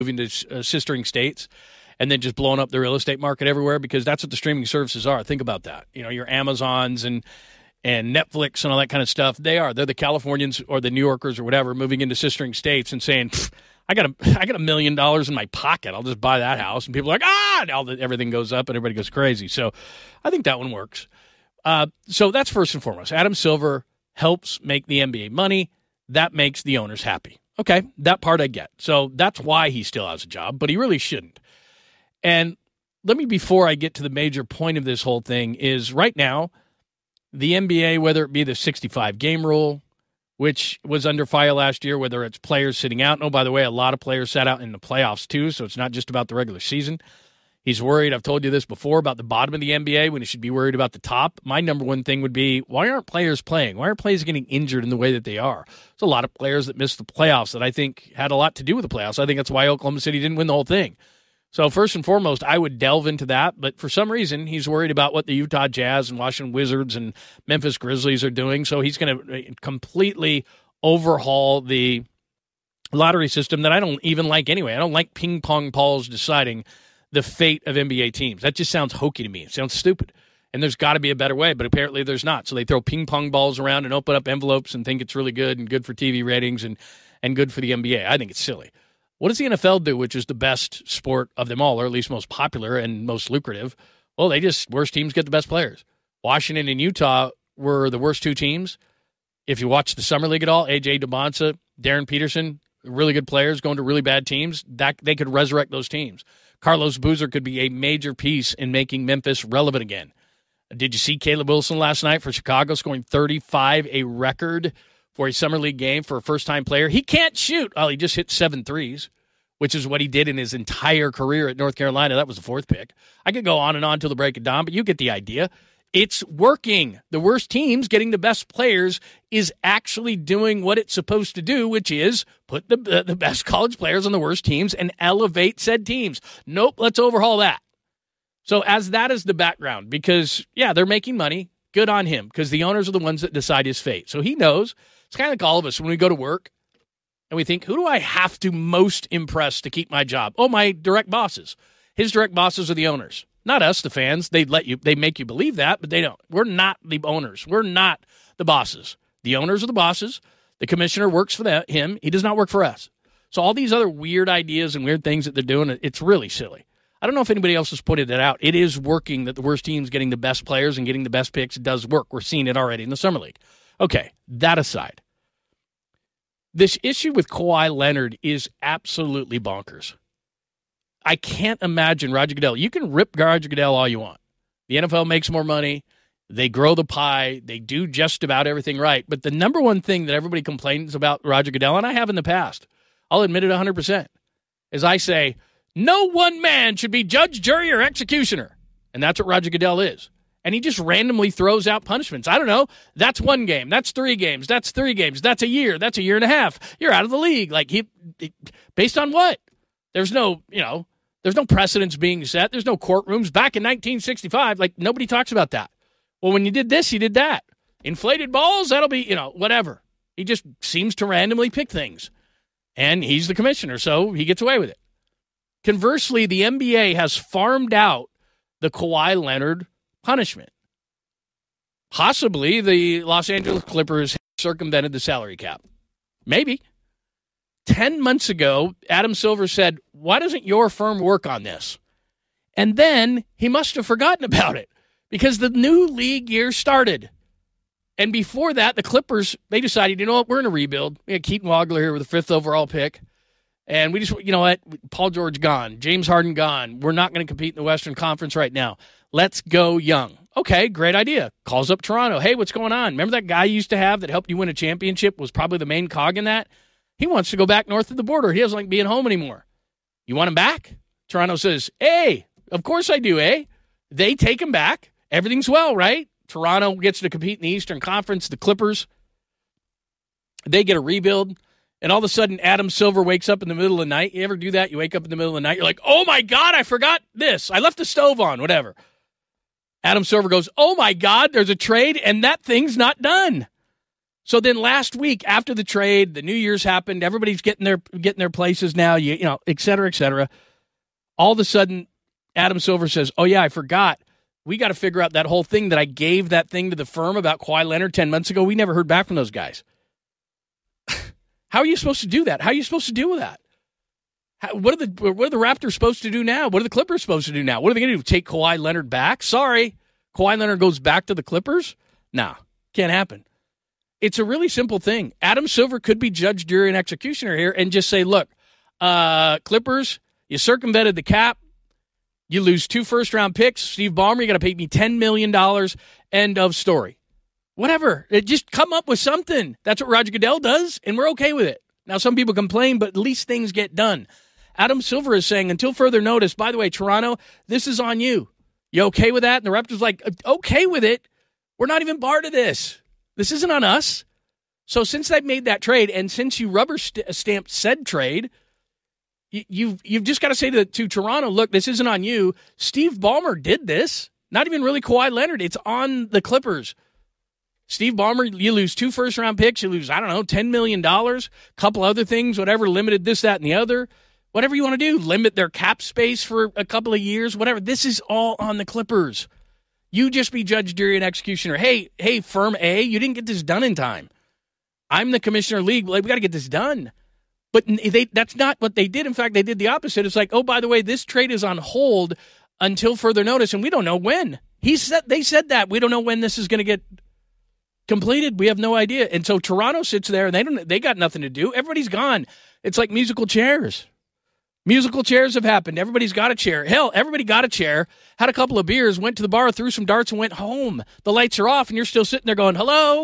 moving to sistering states and then just blowing up the real estate market everywhere, because that's what the streaming services are. Think about that. You know, your Amazons and Netflix and all that kind of stuff, they're the Californians or the New Yorkers or whatever moving into sistering states and saying, I got $1 million in my pocket. I'll just buy that house. And people are like, now that everything goes up and everybody goes crazy. So I think that one works. So that's first and foremost. Adam Silver helps make the NBA money. That makes the owners happy. Okay, that part I get. So that's why he still has a job, but he really shouldn't. And let me, before I get to the major point of this whole thing, is right now, the NBA, whether it be the 65-game rule, which was under fire last year, whether it's players sitting out. And, oh, by the way, a lot of players sat out in the playoffs too, so it's not just about the regular season. He's worried, I've told you this before, about the bottom of the NBA when he should be worried about the top. My number one thing would be, why aren't players playing? Why aren't players getting injured in the way that they are? There's a lot of players that missed the playoffs that I think had a lot to do with the playoffs. I think that's why Oklahoma City didn't win the whole thing. So first and foremost, I would delve into that. But for some reason, he's worried about what the Utah Jazz and Washington Wizards and Memphis Grizzlies are doing. So he's going to completely overhaul the lottery system that I don't even like anyway. I don't like ping pong balls deciding the fate of NBA teams. That just sounds hokey to me. It sounds stupid. And there's got to be a better way, but apparently there's not. So they throw ping pong balls around and open up envelopes and think it's really good and good for TV ratings and good for the NBA. I think it's silly. What does the NFL do, which is the best sport of them all, or at least most popular and most lucrative? Well, worst teams get the best players. Washington and Utah were the worst two teams. If you watch the Summer League at all, A.J. DeBonsa, Darren Peterson, really good players going to really bad teams, that they could resurrect those teams. Carlos Boozer could be a major piece in making Memphis relevant again. Did you see Caleb Wilson last night for Chicago scoring 35, a record for a Summer League game for a first-time player? He can't shoot. Well, he just hit 7 threes, which is what he did in his entire career at North Carolina. That was the 4th pick. I could go on and on till the break of dawn, but you get the idea. It's working. The worst teams getting the best players is actually doing what it's supposed to do, which is put the best college players on the worst teams and elevate said teams. Nope, let's overhaul that. So as that is the background, because, yeah, they're making money. Good on him, because the owners are the ones that decide his fate. So he knows. It's kind of like all of us when we go to work and we think, who do I have to most impress to keep my job? Oh, my direct bosses. His direct bosses are the owners. Not us, the fans. They make you believe that, but they don't. We're not the owners. We're not the bosses. The owners are the bosses. The commissioner works for him. He does not work for us. So all these other weird ideas and weird things that they're doing, it's really silly. I don't know if anybody else has pointed that out. It is working that the worst teams getting the best players and getting the best picks does work. We're seeing it already in the Summer League. Okay, that aside, this issue with Kawhi Leonard is absolutely bonkers. I can't imagine Roger Goodell. You can rip Roger Goodell all you want. The NFL makes more money. They grow the pie. They do just about everything right. But the number one thing that everybody complains about Roger Goodell, and I have in the past, I'll admit it 100%, is I say, no one man should be judge, jury, or executioner. And that's what Roger Goodell is. And he just randomly throws out punishments. I don't know. That's 1 game. That's 3 games. That's 3 games. That's a year. That's a year and a half. You're out of the league. Like, based on what? There's no precedents being set. There's no courtrooms. Back in 1965, like, nobody talks about that. Well, when you did this, you did that. Inflated balls, that'll be, whatever. He just seems to randomly pick things. And he's the commissioner, so he gets away with it. Conversely, the NBA has farmed out the Kawhi Leonard punishment. Possibly the Los Angeles Clippers circumvented the salary cap. Maybe. 10 months ago, Adam Silver said, why doesn't your firm work on this? And then he must have forgotten about it because the new league year started. And before that, the Clippers, they decided, you know what, we're in a rebuild. We had Keaton Wagler here with the 5th overall pick. And we just, you know what, Paul George gone, James Harden gone. We're not going to compete in the Western Conference right now. Let's go young. Okay, great idea. Calls up Toronto. Hey, what's going on? Remember that guy you used to have that helped you win a championship, was probably the main cog in that? He wants to go back north of the border. He doesn't like being home anymore. You want him back? Toronto says, hey, of course I do, eh? They take him back. Everything's well, right? Toronto gets to compete in the Eastern Conference. The Clippers, they get a rebuild. And all of a sudden, Adam Silver wakes up in the middle of the night. You ever do that? You wake up in the middle of the night. You're like, oh, my God, I forgot this. I left the stove on, whatever. Adam Silver goes, oh, my God, there's a trade, and that thing's not done. So then last week after the trade, the New Year's happened. Everybody's getting their places now, you know, et cetera, et cetera. All of a sudden, Adam Silver says, oh, yeah, I forgot. We got to figure out that whole thing that I gave that thing to the firm about Kawhi Leonard 10 months ago. We never heard back from those guys. How are you supposed to do that? How are you supposed to deal with that? What are the Raptors supposed to do now? What are the Clippers supposed to do now? What are they going to do? Take Kawhi Leonard back? Sorry. Kawhi Leonard goes back to the Clippers? No, can't happen. It's a really simple thing. Adam Silver could be judge, jury, and executioner here and just say, look, Clippers, you circumvented the cap. You lose 2 first-round picks. Steve Ballmer, you got to pay me $10 million. End of story. Whatever. Just come up with something. That's what Roger Goodell does, and we're okay with it. Now, some people complain, but at least things get done. Adam Silver is saying, until further notice, by the way, Toronto, this is on you. You okay with that? And the Raptors like, okay with it. We're not even part of this. This isn't on us. So since they've made that trade, and since you rubber stamped said trade, you've just got to say to Toronto, look, this isn't on you. Steve Ballmer did this. Not even really Kawhi Leonard. It's on the Clippers. Steve Ballmer, you lose 2 first-round picks. You lose, I don't know, $10 million, couple other things, whatever, limited this, that, and the other. Whatever you want to do, limit their cap space for a couple of years, whatever. This is all on the Clippers. You just be judge, jury, and executioner. Hey, firm A, you didn't get this done in time. I'm the commissioner of the league. We got to get this done. But that's not what they did. In fact, they did the opposite. It's like, oh, by the way, this trade is on hold until further notice, and we don't know when. They said that. We don't know when this is going to get completed. We have no idea. And so Toronto sits there, and they got nothing to do. Everybody's gone. It's like musical chairs. Musical chairs have happened. Everybody's got a chair. Hell, everybody got a chair, had a couple of beers, went to the bar, threw some darts, and went home. The lights are off, and you're still sitting there going, hello?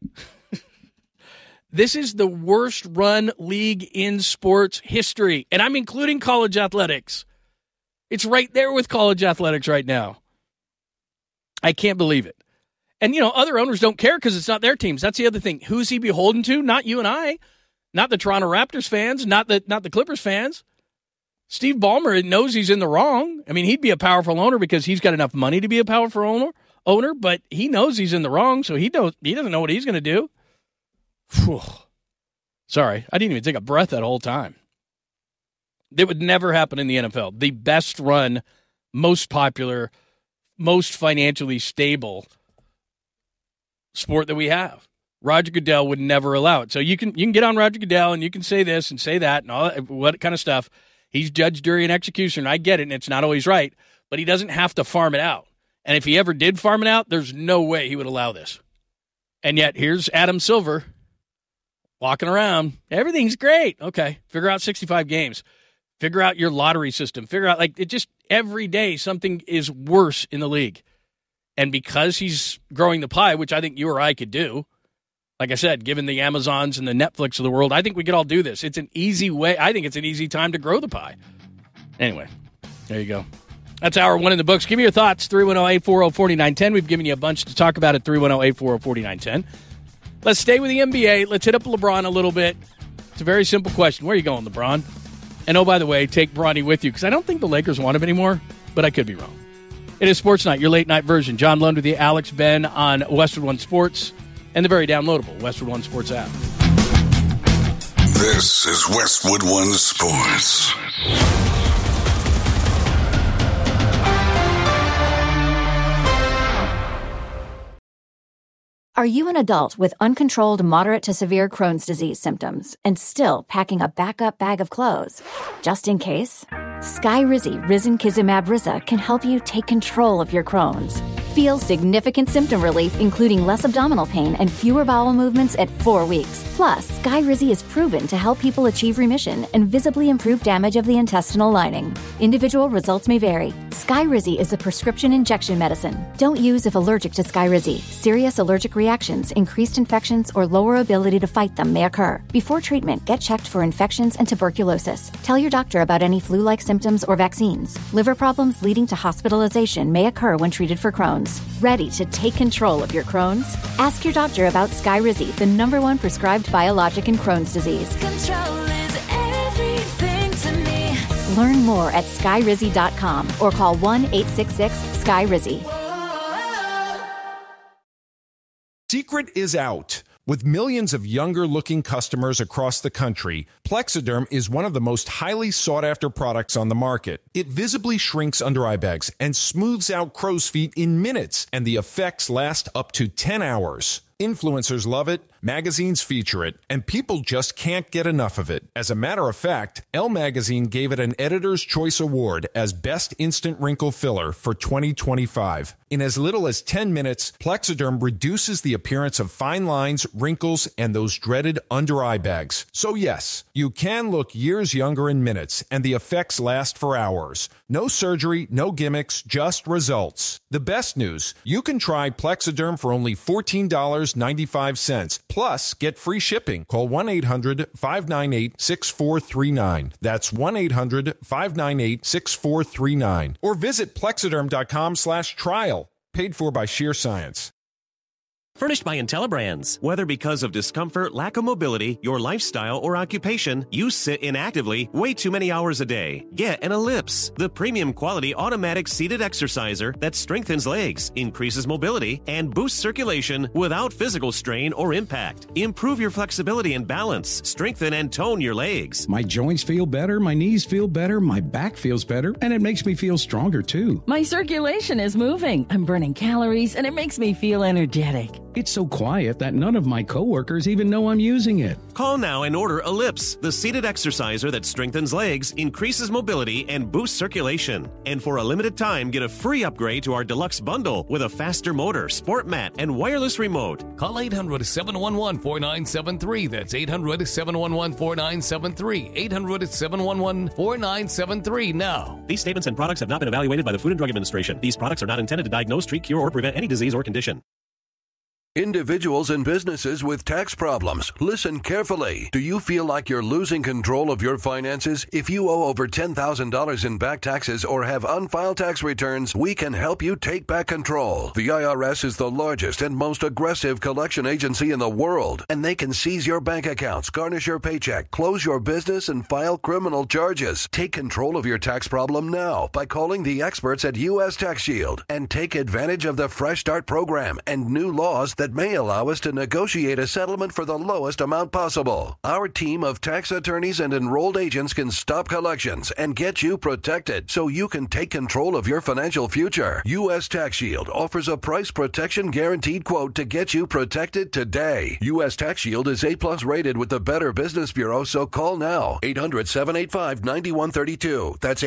This is the worst run league in sports history, and I'm including college athletics. It's right there with college athletics right now. I can't believe it. And, you know, other owners don't care because it's not their teams. That's the other thing. Who's he beholden to? Not you and I. Not the Toronto Raptors fans. Not the Clippers fans. Steve Ballmer knows he's in the wrong. I mean, he'd be a powerful owner because he's got enough money to be a powerful owner, but he knows he's in the wrong, so he doesn't know what he's going to do. Whew. Sorry, I didn't even take a breath that whole time. It would never happen in the NFL. The best run, most popular, most financially stable sport that we have. Roger Goodell would never allow it. So you can get on Roger Goodell and you can say this and say that and all that, what kind of stuff. He's judge, jury, and executioner. I get it, and it's not always right, but he doesn't have to farm it out. And if he ever did farm it out, there's no way he would allow this. And yet, here's Adam Silver walking around. Everything's great. Okay, figure out 65 games. Figure out your lottery system. Figure out, like, it just every day something is worse in the league. And because he's growing the pie, which I think you or I could do, like I said, given the Amazons and the Netflix of the world, I think we could all do this. It's an easy way. I think it's an easy time to grow the pie. Anyway, there you go. That's hour one in the books. Give me your thoughts, 310-840-4910. We've given you a bunch to talk about at 310-840-4910. Let's stay with the NBA. Let's hit up LeBron a little bit. It's a very simple question. Where are you going, LeBron? And oh, by the way, take Bronny with you because I don't think the Lakers want him anymore, but I could be wrong. It is Sports Night, your late night version. John Lund with you, Alex Ben on Westwood One Sports. And the very downloadable Westwood One Sports app. This is Westwood One Sports. Are you an adult with uncontrolled moderate to severe Crohn's disease symptoms and still packing a backup bag of clothes? Just in case? Skyrizi Risankizumab Rizza can help you take control of your Crohn's. Feel significant symptom relief, including less abdominal pain and fewer bowel movements at 4 weeks. Plus, Skyrizi is proven to help people achieve remission and visibly improve damage of the intestinal lining. Individual results may vary. Skyrizi is a prescription injection medicine. Don't use if allergic to Skyrizi. Serious allergic reactions, increased infections, or lower ability to fight them may occur. Before treatment, get checked for infections and tuberculosis. Tell your doctor about any flu-like symptoms or vaccines. Liver problems leading to hospitalization may occur when treated for Crohn's. Ready to take control of your Crohn's? Ask your doctor about Skyrizi, the #1 prescribed biologic in Crohn's disease. Control is everything to me. Learn more at Skyrizi.com or call 1-866-SKYRIZI. Secret is out. With millions of younger-looking customers across the country, Plexiderm is one of the most highly sought-after products on the market. It visibly shrinks under eye bags and smooths out crow's feet in minutes, and the effects last up to 10 hours. Influencers love it, magazines feature it, and people just can't get enough of it. As a matter of fact, Elle Magazine gave it an Editor's Choice Award as Best Instant Wrinkle Filler for 2025. In as little as 10 minutes, Plexiderm reduces the appearance of fine lines, wrinkles, and those dreaded under-eye bags. So yes, you can look years younger in minutes, and the effects last for hours. No surgery, no gimmicks, just results. The best news, you can try Plexiderm for only $14.95. Plus, get free shipping. Call 1-800-598-6439. That's 1-800-598-6439. Or visit Plexiderm.com/trial. Paid for by Sheer Science. Furnished by IntelliBrands. Whether because of discomfort, lack of mobility, your lifestyle, or occupation, you sit inactively way too many hours a day. Get an Ellipse, the premium quality automatic seated exerciser that strengthens legs, increases mobility, and boosts circulation without physical strain or impact. Improve your flexibility and balance. Strengthen and tone your legs. My joints feel better, my knees feel better, my back feels better, and it makes me feel stronger too. My circulation is moving. I'm burning calories, and it makes me feel energetic. It's so quiet that none of my coworkers even know I'm using it. Call now and order Ellipse, the seated exerciser that strengthens legs, increases mobility, and boosts circulation. And for a limited time, get a free upgrade to our deluxe bundle with a faster motor, sport mat, and wireless remote. Call 800-711-4973. That's 800-711-4973. 800-711-4973 now. These statements and products have not been evaluated by the Food and Drug Administration. These products are not intended to diagnose, treat, cure, or prevent any disease or condition. Individuals and businesses with tax problems, listen carefully. Do you feel like you're losing control of your finances? If you owe over $10,000 in back taxes or have unfiled tax returns, we can help you take back control. The IRS is the largest and most aggressive collection agency in the world, and they can seize your bank accounts, garnish your paycheck, close your business, and file criminal charges. Take control of your tax problem now by calling the experts at U.S. Tax Shield and take advantage of the Fresh Start program and new laws that may allow us to negotiate a settlement for the lowest amount possible. Our team of tax attorneys and enrolled agents can stop collections and get you protected so you can take control of your financial future. U.S. Tax Shield offers a price protection guaranteed quote to get you protected today. U.S. Tax Shield is A+ rated with the Better Business Bureau, so call now. 800-785-9132. That's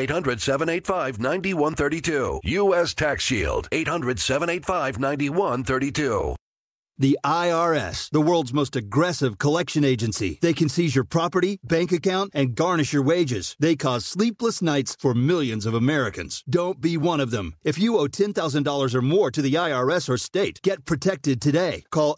800-785-9132. U.S. Tax Shield. 800-785-9132. The IRS, the world's most aggressive collection agency. They can seize your property, bank account, and garnish your wages. They cause sleepless nights for millions of Americans. Don't be one of them. If you owe $10,000 or more to the IRS or state, get protected today. Call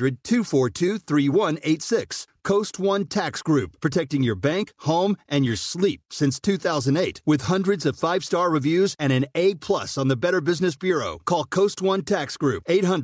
800-242-3186. Coast One Tax Group, protecting your bank, home, and your sleep since 2008. With hundreds of 5-star reviews and an A+ on the Better Business Bureau. Call Coast One Tax Group,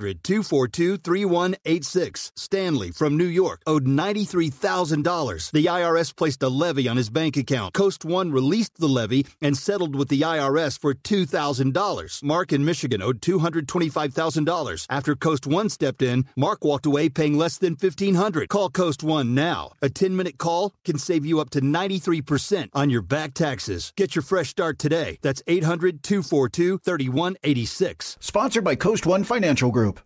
800-242-3186. Stanley from New York owed $93,000. The IRS placed a levy on his bank account. Coast One released the levy and settled with the IRS for $2,000. Mark in Michigan owed $225,000. After Coast One stepped in, Mark walked away paying less than $1,500. Call Coast One now. A 10-minute call can save you up to 93% on your back taxes. Get your fresh start today. That's 800-242-3186. Sponsored by Coast One Financial Group.